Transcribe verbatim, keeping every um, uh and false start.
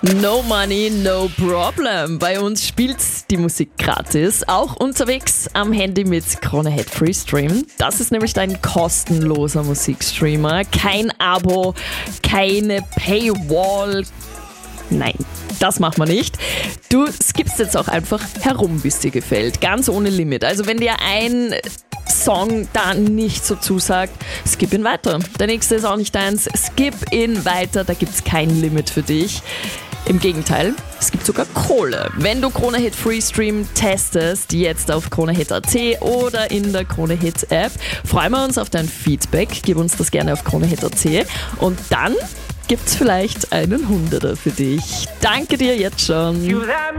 No money, no problem. Bei uns spielt die Musik gratis, auch unterwegs am Handy mit Krone Hit Free Stream. Das ist nämlich dein kostenloser Musikstreamer. Kein Abo, keine Paywall. Nein, das macht man nicht. Du skippst jetzt auch einfach herum, bis dir gefällt. Ganz ohne Limit. Also wenn dir ein Song da nicht so zusagt, skip ihn weiter. Der nächste ist auch nicht deins. Skip ihn weiter, da gibt's kein Limit für dich. Im Gegenteil, es gibt sogar Kohle. Wenn du Krone Hit Free Stream testest, jetzt auf kronehit punkt at oder in der Krone Hit App, freuen wir uns auf dein Feedback. Gib uns das gerne auf kronehit punkt at und dann gibt's vielleicht einen Hunderter für dich. Danke dir jetzt schon.